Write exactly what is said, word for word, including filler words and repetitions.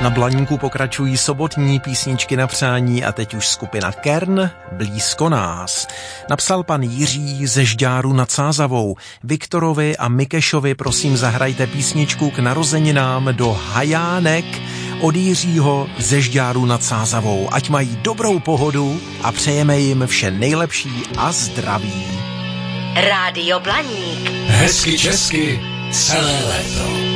Na Blaníku pokračují sobotní písničky na přání a teď už skupina Kern, Blízko nás. Napsal pan Jiří ze Žďáru nad Sázavou. Viktorovi a Mikešovi prosím zahrajte písničku k narozeninám do Hajánek od Jiřího ze Žďáru nad Sázavou. Ať mají dobrou pohodu a přejeme jim vše nejlepší a zdraví. Rádio Blaník. Hezky česky celé léto.